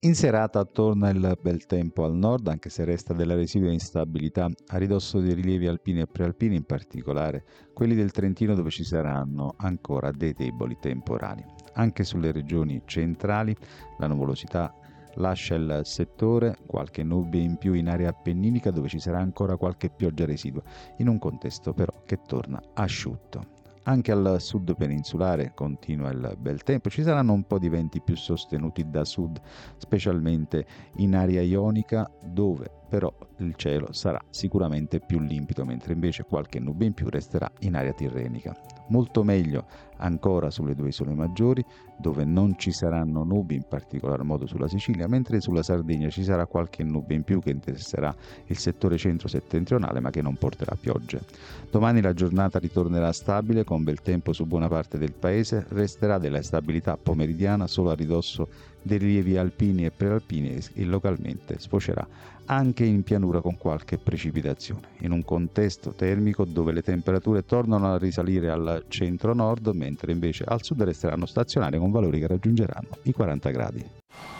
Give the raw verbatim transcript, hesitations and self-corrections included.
In serata torna il bel tempo al nord, anche se resta della residua instabilità a ridosso dei rilievi alpini e prealpini, in particolare quelli del Trentino, dove ci saranno ancora dei deboli temporali. Anche sulle regioni centrali la nuvolosità lascia il settore, qualche nube in più in area appenninica dove ci sarà ancora qualche pioggia residua, in un contesto però che torna asciutto. Anche al sud peninsulare continua il bel tempo, ci saranno un po' di venti più sostenuti da sud, specialmente in area ionica, dove però il cielo sarà sicuramente più limpido, mentre invece qualche nube in più resterà in area tirrenica. Molto meglio ancora sulle due isole maggiori, dove non ci saranno nubi, in particolar modo sulla Sicilia, mentre sulla Sardegna ci sarà qualche nube in più che interesserà il settore centro-settentrionale, ma che non porterà piogge. Domani la giornata ritornerà stabile, con bel tempo su buona parte del paese, resterà della stabilità pomeridiana solo a ridosso dei rilievi alpini e prealpini e localmente sfocerà anche in pianura con qualche precipitazione, in un contesto termico dove le temperature tornano a risalire al centro-nord, mentre invece al sud resteranno stazionarie con valori che raggiungeranno i quaranta gradi.